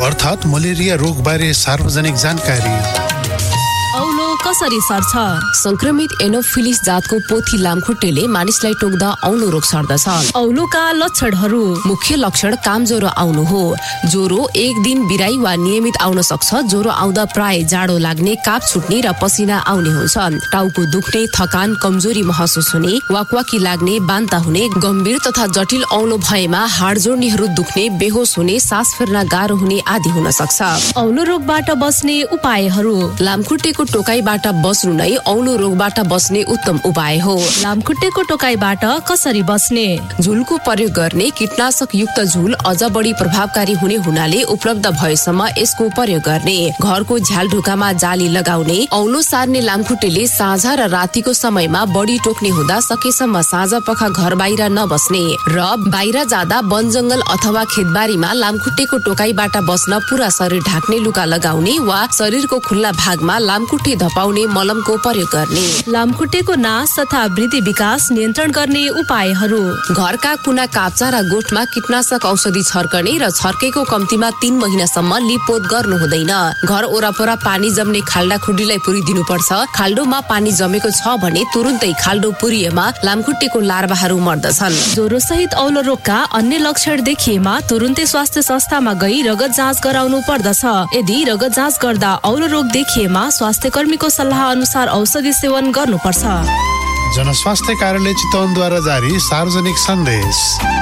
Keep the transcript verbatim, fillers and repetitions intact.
अर्थात् मलेरिया रोगबारे सार्वजनिक जानकारी। औलो कसरी सर्छ? संक्रमित एनोफिलिस जातको पोथी लामखुट्टेले मानिसलाई टोक्दा औलो रोग सर्दछ। औलोका लक्षणहरू: मुख्य लक्षण काम ज्वरो आउनु हो। ज्वरो एक दिन बिराई वा नियमित आउन सक्छ। ज्वरो आउँदा प्राय जाडो लाग्ने, काप छुट्ने र पसिना आउने हुन्छ। टाउको दुख्ने, थकान, कमजोरी महसुस हुने, वाकवाकी लाग्ने, बान्ता हुने, गम्भीर तथा जटिल औलो भएमा हाड जोड्नीहरू दुख्ने, बेहोस हुने, सास फेर्न गाह्रो हुने आदि हुन सक्छ। औलो रोगबाट बस्ने उपायहरू: लामखुट्टेको टोकाइबाट बस्नु नै औलो रोगबाट बस्ने उत्तम उपाय हो। लामखुट्टेको टोकाइबाट कसरी बस्ने? झुलको प्रयोग गर्ने। कीटनाशक युक्त झुल अझ बढी प्रभावकारी हुने हुनाले उपलब्ध भएसम्म यसको प्रयोग गर्ने। घरको झ्याल ढोकामा जाली लगाउने। औलो सार्ने लामखुट्टेले साँझ र रातिको समयमा बढी टोक्ने हुँदा सकेसम्म साँझ पख घर बाहिर नबस्ने र बाहिर जाँदा वन जंगल अथवा खेतबारीमा लामखुट्टेको टोकाइबाट बस्न पूरा शरीर ढाक्ने लुगा लगाउने वा शरीरको खुल्ला भागमा लामखुट्टे धपाउने मलमको प्रयोग गर्ने। लामखुट्टेको नाश तथा वृद्धि विकास नियन्त्रण गर्ने उपायहरू: घरका कुना काप्चा र गोठमा कीटनाशक औषधि छर्कने र छर्केको कम्तीमा तीन महिनासम्म लिपोत गर्नु हुँदैन। घर ओरापरा पानी जम्ने खाल्डा खुड्डीलाई पुरिदिनु पर्छ। खाल्डोमा पानी जमेको छ भने तुरुन्तै खाल्डो पुरिएमा लामखुट्टेको लार्भाहरू मर्दछन्। ज्वरो सहित औलो रोगका अन्य लक्षण देखिएमा तुरुन्तै स्वास्थ्य संस्थामा गई रगत जाँच गराउनु पर्दछ। यदि रगत जाँच गर्दा औलो रोग देखिएमा स्वास्थ्य कर्मीको सल्लाह अनुसार औषधि सेवन गर्नुपर्छ। जनस्वास्थ्य कार्यालय चितवनद्वारा जारी सार्वजनिक सन्देश।